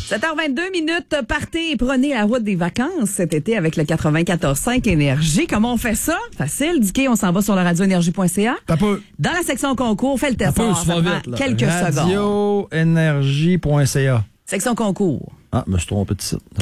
7h22 minutes, partez et prenez la route des vacances cet été avec le 94.5 Énergie. Comment on fait ça? Facile, Dicky, on s'en va sur le radioénergie.ca. T'as peu. Dans la section concours, fais le test. Ça prend vite, là. quelques secondes. Radioénergie.ca. Section concours. Ah, me suis trompé de site.